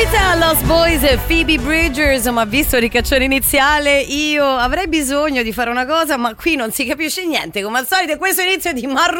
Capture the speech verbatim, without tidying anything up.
Lost Boys e Phoebe Bridgers, ma visto il ricaccione iniziale io avrei bisogno di fare una cosa, ma qui non si capisce niente come al solito. Questo inizio di Marru